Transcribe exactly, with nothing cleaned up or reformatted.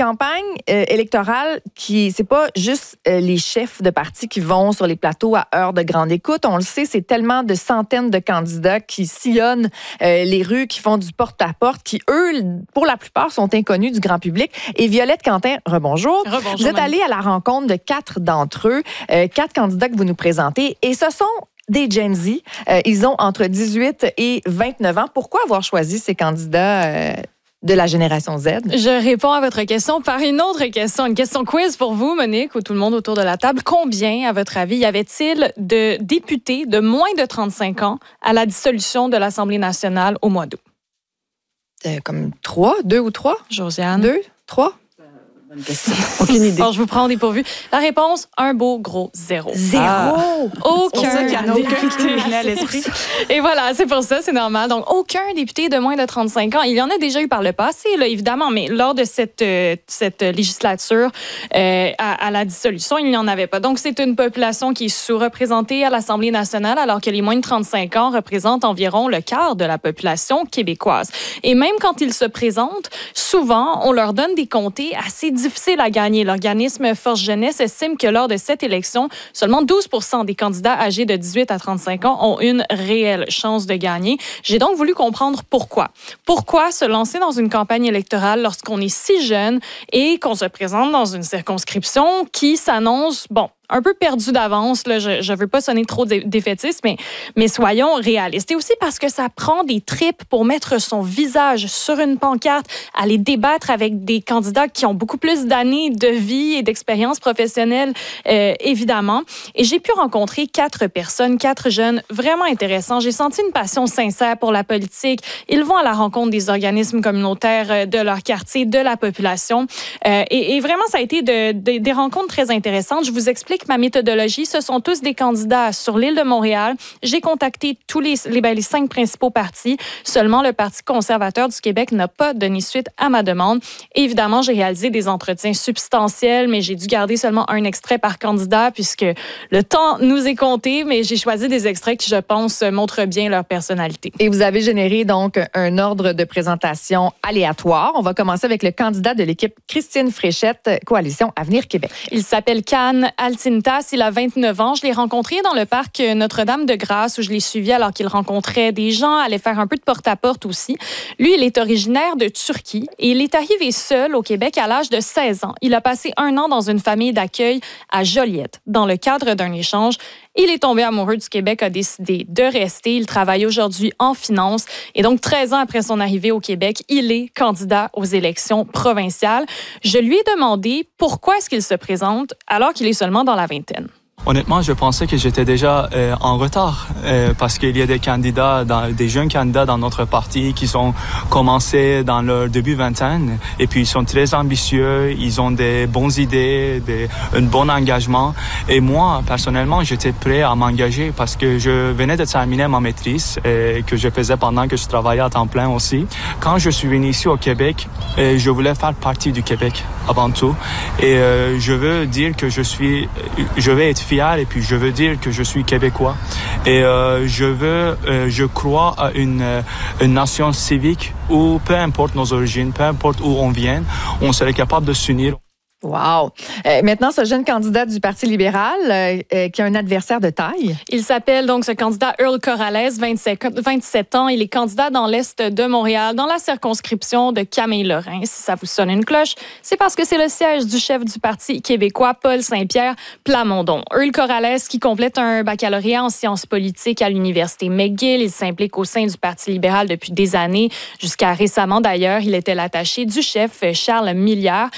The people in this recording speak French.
campagne euh, électorale qui, c'est pas juste euh, les chefs de parti qui vont sur les plateaux à heure de grande écoute. On le sait, c'est tellement de centaines de candidats qui sillonnent euh, les rues, qui font du porte-à-porte, qui, eux, pour la plupart, sont inconnus du grand public. Et Violette Quentin, rebonjour. Rebonjour. Vous êtes allée à la rencontre de quatre d'entre eux, euh, quatre candidats que vous nous présentez. Et ce sont des Gen Z. Euh, ils ont entre dix-huit et vingt-neuf ans. Pourquoi avoir choisi ces candidats euh, de la génération Z? Je réponds à votre question par une autre question, une question quiz pour vous, Monique, ou tout le monde autour de la table. Combien, à votre avis, y avait-il de députés de moins de trente-cinq ans à la dissolution de l'Assemblée nationale au mois d'août? Euh, comme trois, deux ou trois? Josiane? Deux, trois? Bonne question. Aucune idée. Bon, je vous prends au dépourvu. La réponse, un beau gros zéro. Zéro! Ah. Aucun député à l'esprit. Et voilà, c'est pour ça, c'est normal. Donc, aucun député de moins de trente-cinq ans. Il y en a déjà eu par le passé, là, évidemment, mais lors de cette, euh, cette législature euh, à, à la dissolution, il n'y en avait pas. Donc, c'est une population qui est sous-représentée à l'Assemblée nationale, alors que les moins de trente-cinq ans représentent environ le quart de la population québécoise. Et même quand ils se présentent, souvent, on leur donne des comtés assez difficiles à gagner. L'organisme Force Jeunesse estime que lors de cette élection, seulement douze pour cent des candidats âgés de dix-huit à trente-cinq ans ont une réelle chance de gagner. J'ai donc voulu comprendre pourquoi. Pourquoi se lancer dans une campagne électorale lorsqu'on est si jeune et qu'on se présente dans une circonscription qui s'annonce, bon, un peu perdu d'avance. Là, je ne veux pas sonner trop défaitiste, mais, mais soyons réalistes. Et aussi parce que ça prend des tripes pour mettre son visage sur une pancarte, aller débattre avec des candidats qui ont beaucoup plus d'années de vie et d'expérience professionnelle, euh, évidemment. Et j'ai pu rencontrer quatre personnes, quatre jeunes vraiment intéressants. J'ai senti une passion sincère pour la politique. Ils vont à la rencontre des organismes communautaires de leur quartier, de la population. Euh, et, et vraiment, ça a été de, de, des rencontres très intéressantes. Je vous explique ma méthodologie. Ce sont tous des candidats sur l'île de Montréal. J'ai contacté tous les, les, ben, les cinq principaux partis. Seulement, le Parti conservateur du Québec n'a pas donné suite à ma demande. Et évidemment, j'ai réalisé des entretiens substantiels, mais j'ai dû garder seulement un extrait par candidat puisque le temps nous est compté, mais j'ai choisi des extraits qui, je pense, montrent bien leur personnalité. Et vous avez généré donc un ordre de présentation aléatoire. On va commencer avec le candidat de l'équipe Christine Fréchette, Coalition Avenir Québec. Il s'appelle Can Altintas. Il a vingt-neuf ans. Je l'ai rencontré dans le parc Notre-Dame-de-Grâce où je l'ai suivi alors qu'il rencontrait des gens, allait faire un peu de porte-à-porte aussi. Lui, il est originaire de Turquie et il est arrivé seul au Québec à l'âge de seize ans. Il a passé un an dans une famille d'accueil à Joliette. Dans le cadre d'un échange, il est tombé amoureux du Québec, a décidé de rester. Il travaille aujourd'hui en finance et donc treize ans après son arrivée au Québec, il est candidat aux élections provinciales. Je lui ai demandé pourquoi est-ce qu'il se présente alors qu'il est seulement dans la vingtaine. Honnêtement, je pensais que j'étais déjà euh, en retard euh, parce qu'il y a des candidats, dans, des jeunes candidats dans notre parti qui sont commencés dans leur début vingtaine et puis ils sont très ambitieux, ils ont des bonnes idées, des, un bon engagement. Et moi, personnellement, j'étais prêt à m'engager parce que je venais de terminer ma maîtrise et que je faisais pendant que je travaillais à temps plein aussi. Quand je suis venu ici au Québec, euh, je voulais faire partie du Québec avant tout. Et euh, je veux dire que je suis, je vais être fier et puis je veux dire que je suis québécois et euh, je veux, euh, je crois à une, euh, une nation civique où peu importe nos origines, peu importe où on vient, on serait capable de s'unir. Wow! Euh, maintenant, ce jeune candidat du Parti libéral euh, euh, qui a un adversaire de taille. Il s'appelle donc ce candidat Earl Corrales, vingt-sept ans. Il est candidat dans l'Est de Montréal, dans la circonscription de Camille-Lorrain. Si ça vous sonne une cloche, c'est parce que c'est le siège du chef du Parti québécois, Paul Saint-Pierre Plamondon. Earl Corrales, qui complète un baccalauréat en sciences politiques à l'Université McGill. Il s'implique au sein du Parti libéral depuis des années. Jusqu'à récemment, d'ailleurs, il était l'attaché du chef Charles Milliard.